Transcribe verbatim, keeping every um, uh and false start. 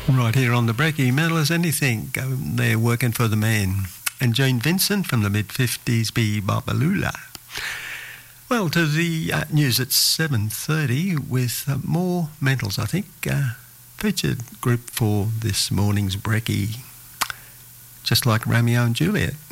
Right here on the Brekkie, Metal as Anything. Um, they're working for the man. And Gene Vincent from the mid-fifties, Be Babalula. Well, to the uh, news at seven thirty with uh, more Mentals, I think. Uh, featured group for this morning's Brekkie, just like Romeo and Juliet.